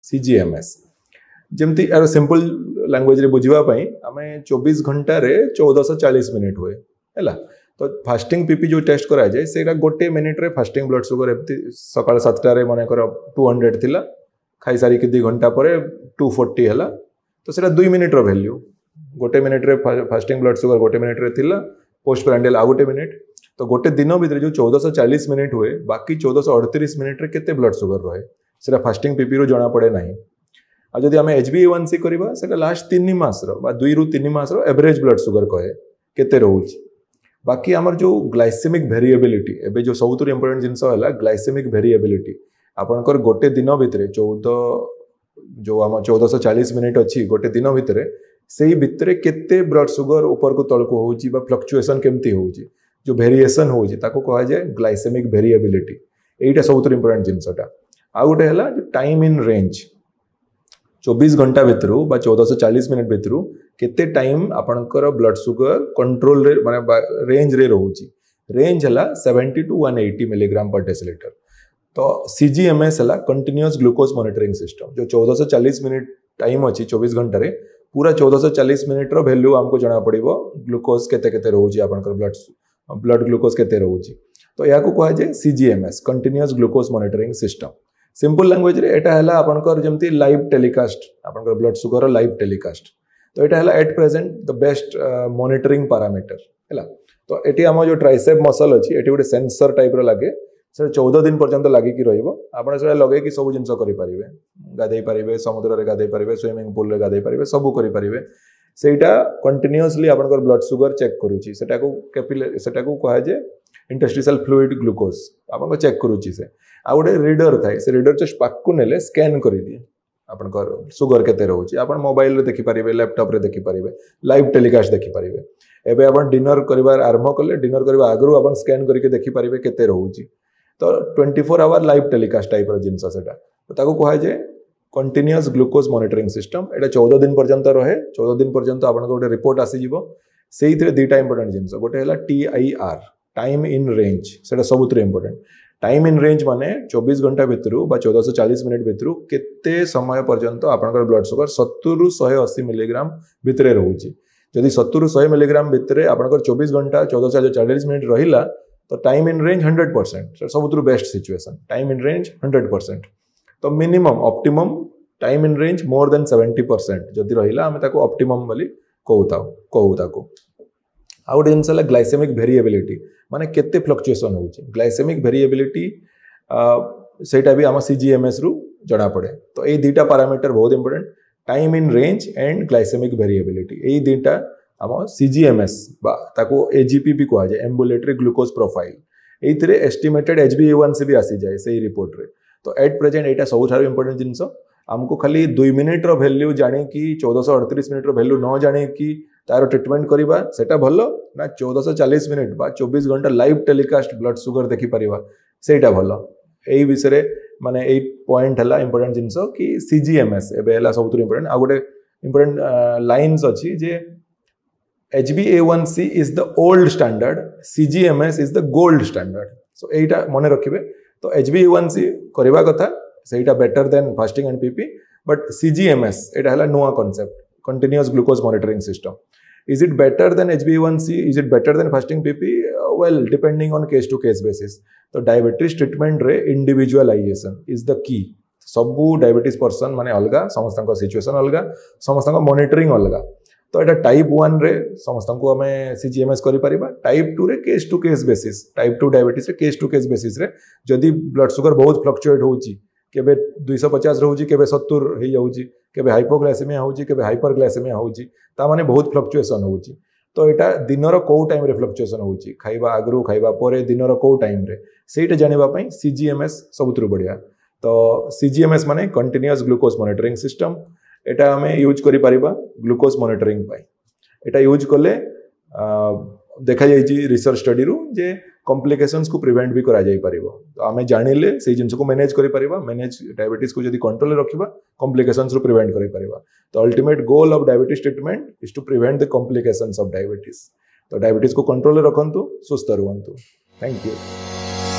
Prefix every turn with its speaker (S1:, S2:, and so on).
S1: सीजीएमएस जमती यार simple language रे बुझिबा पई आमे 24 घंटा रे 1440 मिनिट हुए हैला। तो फास्टिंग पीपी जो टेस्ट करा जाए सेटा गोटे मिनिट रे फास्टिंग ब्लड शुगर एमती सकाळ 7टा रे माने कर 200 थिला खाई सारी के 2 घंटा परे 240 हैला। तो सेटा 2 मिनिट रो वैल्यू गोटे मिनिट रे फास्टिंग ब्लड शुगर गोटे मिनिट रे थिला पोस्ट प्रांडियल आ गोटे मिनिट। तो गोटे दिन भितर जो 1440 मिनिट हुए बाकी 1438 मिनिट रे केते ब्लड शुगर रहे सेटा फास्टिंग पीपी रो जणा पड़े नाही। आ जदि आमे HbA1c करबा सेटा लास्ट 3 मास रो बा 2 रु 3 मास रो एवरेज ब्लड शुगर कहे केते रहउची। बाकी हमर जो ग्लाइसेमिक वेरिएबिलिटी एबे जो सबुत इंपोर्टेंट जिंस हला ग्लाइसेमिक वेरिएबिलिटी आपनकर गोटे दिन भितर 14 जो हम 1440 मिनिट अछि गोटे दिन भितर सेही भितर केते ब्लड शुगर ऊपर को तळ को होउची बा फ्लक्चुएशन केमती होउची जो वेरिएशन होउची ताको कहा जाय ग्लाइसेमिक वेरिएबिलिटी। एटा सबुत इंपोर्टेंट जिंसटा। आ गोटे हला टाइम इन रेंज 24 घंटा भितर बा 1440 मिनिट भितर केते टाइम आपनकर ब्लड शुगर कंट्रोल रे माने रेंज रे रहउची। रेंज हला 70 टू 180 मिलीग्राम पर डेसिलीटर। तो सीजीएमएस हला कंटीन्यूअस ग्लूकोज मॉनिटरिंग सिस्टम जो 1440 मिनिट टाइम अछि 24 घंटा रे पूरा 1440 मिनिट रो वैल्यू हमको जणा पड़िबो ग्लूकोज केते केते रहउची आपनकर ब्लड ग्लूकोज केते रहउची। तो या को कहा जाय सीजीएमएस continuous glucose monitoring system. Simple language रे एटा हला आपनकर जेमती लाइव टेलीकास्ट आपनकर ब्लड शुगर लाइव टेलीकास्ट। तो एटा हला at present the best monitoring parameter हला। तो एटी हम जो ट्राइसेप मसल अछि एटी गोटे सेंसर टाइप रो लागे से 14 दिन पर्यंत लागि कि रहइबो आपण से लगे कि सब जिंस करि परिबे गाधै परिबे समुद्र रे गाधै परिबे स्विमिंग पूल रे गाधै परिबे सब करि परिबे सेटा कंटीन्यूअसली आपनकर ब्लड शुगर चेक करूची सेटा को कहा जे इंटरस्टिशियल फ्लूइड ग्लूकोज आपन चेक करूची से आ गोटे रीडर थाए से रीडर जस्ट पाकु नेले स्कैन करि दिए आपनकर शुगर केते रहउची आपण मोबाइल रे देखि परिबे लैपटॉप रे देखि परिबे लाइव टेलीकास्ट देखि परिबे। एबे आपण डिनर करिवार आरंभ करले डिनर करबा आगरु आपण स्कैन करके देखि परिबे केते रहउची। तो 24 आवर लाइव टेलीकास्ट टाइप रो जिंस सेटा ताको कहा जे कंटीन्यूअस ग्लूकोज मॉनिटरिंग सिस्टम। एटा 14 दिन पर्यंत रहे 14 दिन पर्यंत आपण गोटे रिपोर्ट आसी जिवो सेइथरे दुटा इंपोर्टेंट जिंस गोटे हला TIR टाइम इन रेंज सेटा सबुत इंपोर्टेंट। टाइम इन रेंज माने 24 घंटा भितर बा 1440 मिनिट भितर केते समय पर्यंत आपनकर ब्लड शुगर 70 रु 180 मिलीग्राम भितर रहउची। जदि 70 रु 100 मिलीग्राम भितर आपनकर 24 घंटा 1440 मिनिट रहिला तो time in range 100% सबुत best situation time in range 100%। तो minimum optimum time in range more than 70% जदि रहिला हम ताको ऑप्टिमम बोली कहू ताको। आ गोटे जिनस ग्लाइसेमिक वेरिएबिलिटी माने केते फ्लक्चुएशन होउची ग्लाइसेमिक वेरिएबिलिटी सेटा भी आम सीजीएमएस रु जणा पड़े। तो ये दुटा पैरामीटर बहुत important time in range and glycaemic variability ये दुटा आम सीजीएमएस बा ताको एजीपी भी कहा जाए ambulatory glucose profile एइथिरे estimated HbA1c भी आसी जाए सही रिपोर्ट रे। तो एट प्रेजेंट एटा सबुठार इंपोर्टेंट जिनस हमको खाली 2 मिनिट रो वैल्यू जाने की 1438 मिनिट रो वैल्यू न जाने की तार ट्रीटमेंट करिबा सेटा भलो ना 1440 मिनिट बा 24 घंटा लाइव टेलीकास्ट ब्लड शुगर देखि परिबा सेटा भलो। एई विषय माने एई पॉइंट हला इंपोर्टेंट जिंस कि सीजीएमएस एबे हला सबुत इंपोर्टेंट। आ गोटे इंपोर्टेंट लाइन्स अछि जे HbA1c is the old standard CGMS is the gold standard. सो एटा मने रखिबे। तो HbA1c करबा कथा सेटा better than fasting and PP but CGMS एटा हला नुवा concept continuous glucose monitoring system. Is it better than HbA1c? Is it better than fasting PP? Well, depending on case to case basis. तो diabetes treatment रे individualisation is the key. सबू diabetes person माने अलगा समस्त situation अलगा समस्त monitoring अलगा। तो एटा टाइप 1 रे समस्त को हमें सीजीएमएस करि परिबा। टाइप 2 रे case to case basis type 2 diabetes रे केस टू केस बेसिस रे जदि ब्लड शुगर बहुत फ्लक्चुएट होउची केबे 250 रहउची केबे 70 हे जाउची केबे हाइपोग्लाइसेमिया होउची केबे हाइपरग्लाइसेमिया होउची ता माने बहुत फ्लक्चुएशन होउची। तो एटा दिनर को टाइम रे फ्लक्चुएशन होउची खाइबा आगरु खाइबा परे दिनर को टाइम रे सेटा जानिबा पई सीजीएमएस सबुतरु बढ़िया। तो सीजीएमएस माने कंटीन्यूअस ग्लूकोज मॉनिटरिंग सिस्टम एटा हमें यूज करि परिबा ग्लूकोज मॉनिटरिंग पई। एटा यूज करले देखा जाइए रिसर्च स्टडी रु जे कॉम्प्लिकेशंस को प्रिवेंट भी करा जाई परिबो। तो आमे जानिले से जिंस को मैनेज करि परिबा मैनेज डायबिटीज को जदी कंट्रोल रखिबा कॉम्प्लिकेशंस रु प्रिवेंट करि परिबा। तो ultimate goal of diabetes treatment is to prevent the complications of diabetes. तो डायबिटीज को कंट्रोल रखंतु सुस्थ रहंतु। Thank you.